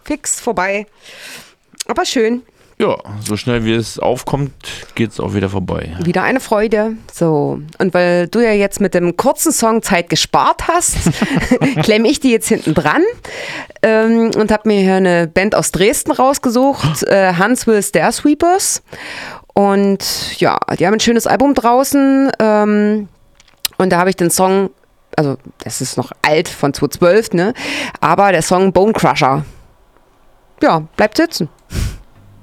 fix vorbei. Aber schön. Ja, so schnell wie es aufkommt, geht es auch wieder vorbei. Wieder eine Freude. So. Und weil du ja jetzt mit dem kurzen Song Zeit gespart hast, klemme ich die jetzt hinten dran und habe mir hier eine Band aus Dresden rausgesucht, Huntsville Stair Sweepers. Und ja, die haben ein schönes Album draußen und da habe ich den Song, also das ist noch alt von 2012, ne? Aber der Song Bone Crusher. Ja, bleibt sitzen.